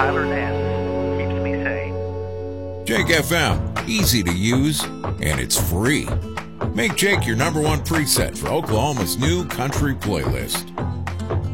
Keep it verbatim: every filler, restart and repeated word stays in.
Tyler Nance keeps me sane. Jake F M, easy to use, and it's free. Make Jake your number one preset for Oklahoma's new country playlist.